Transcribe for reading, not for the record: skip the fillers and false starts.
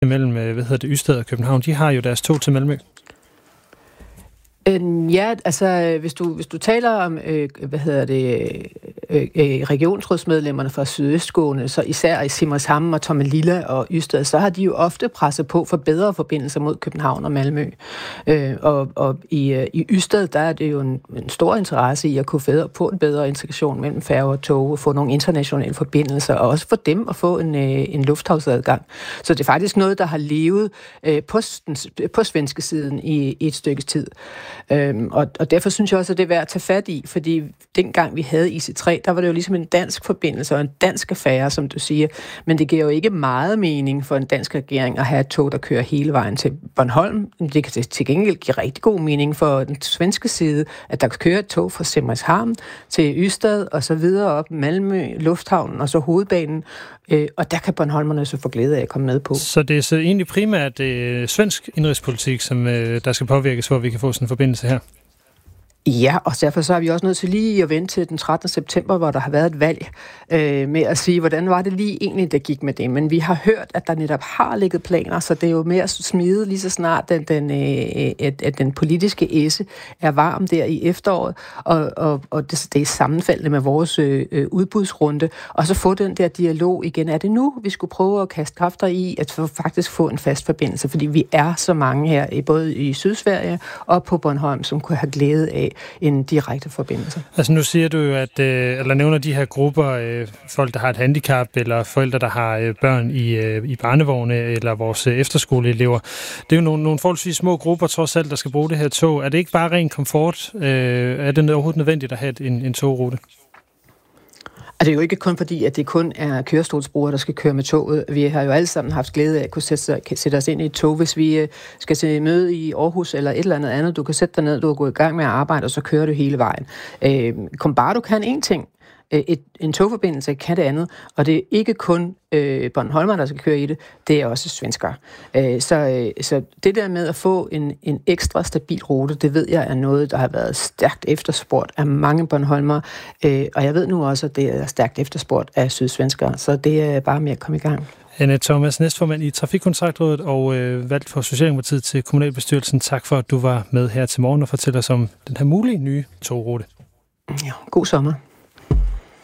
mellem Ystad og København, de har jo deres tog til Malmø. Ja, altså hvis du taler om regionsrådsmedlemmerne fra Sydøstskåne, så især i Simrishamn og Tomelilla og Ystad, så har de jo ofte presset på for bedre forbindelser mod København og Malmø. Og i Ystad, der er det jo en stor interesse i at kunne få en bedre integration mellem færge og tog, og få nogle internationale forbindelser, og også for dem at få en lufthavsadgang. Så det er faktisk noget, der har levet på svenske siden i et stykke tid. Og derfor synes jeg også, at det er værd at tage fat i, fordi dengang vi havde IC3, der var det jo ligesom en dansk forbindelse og en dansk affære, som du siger, men det giver jo ikke meget mening for en dansk regering at have et tog, der kører hele vejen til Bornholm. Det kan til gengæld give rigtig god mening for den svenske side, at der kører et tog fra Simrishamn til Ystad og så videre op Malmø, Lufthavnen og så hovedbanen, og der kan bornholmerne så få glæde af at komme med på. Så det er så egentlig primært svensk indrigspolitik, som der skal påvirkes, for at vi kan få sådan en forbindelse her? Ja, og derfor så er vi også nødt til lige at vente til den 13. september, hvor der har været et valg, med at sige, hvordan var det lige egentlig, der gik med det. Men vi har hørt, at der netop har ligget planer, så det er jo mere smide lige så snart, at den politiske esse er varm der i efteråret, og det er sammenfaldende med vores udbudsrunde, og så få den der dialog igen. Er det nu, vi skulle prøve at kaste kræfter i, at faktisk få en fast forbindelse? Fordi vi er så mange her, både i Sydsverige og på Bornholm, som kunne have glæde af en direkte forbindelse. Altså nu siger du jo, eller nævner de her grupper, folk, der har et handicap, eller forældre, der har børn i barnevogne, eller vores efterskoleelever. Det er jo nogle forholdsvis små grupper, trods alt, der skal bruge det her tog. Er det ikke bare ren komfort? Er det overhovedet nødvendigt at have en togrute? Og det er jo ikke kun fordi, at det kun er kørestolsbrugere, der skal køre med toget. Vi har jo alle sammen haft glæde af at kunne sætte os ind i et tog, hvis vi skal til møde i Aarhus eller et eller andet. Du kan sætte dig ned, du kan gå i gang med at arbejde, og så kører du hele vejen. Combardo kan én ting. En togforbindelse kan det andet, og det er ikke kun bornholmer, der skal køre i det, det er også svenskere. Så det der med at få en ekstra stabil rute, det ved jeg er noget, der har været stærkt efterspurgt af mange bornholmere, og jeg ved nu også, at det er stærkt efterspurgt af sydsvenskere, så det er bare med at komme i gang. Annette Thomas, næstformand i Trafikkontraktrådet og valgt for Socialdemokratiet til kommunalbestyrelsen. Tak for, at du var med her til morgen og fortæller os om den her mulige nye togrute. Ja, god sommer.